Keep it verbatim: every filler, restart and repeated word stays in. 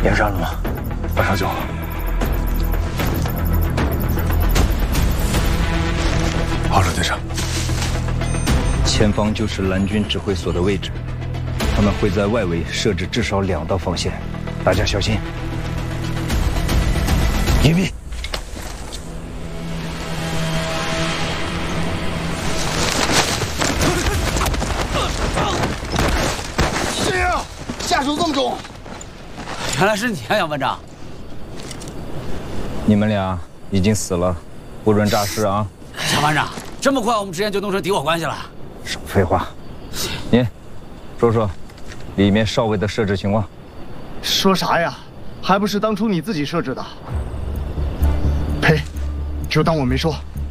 点燃了吗？马上就好。好了，队长。 前方就是蓝军指挥所的位置，他们会在外围设置至少两道防线，大家小心。隐蔽。 下手这么重， 原来是你啊，杨班长！ 你们俩已经死了，不准诈尸啊！ 杨班长，这么快我们之间就弄成敌我关系了？ 少废话！你说说里面哨位的设置情况。 说啥呀？还不是当初你自己设置的？呸！就当我没说。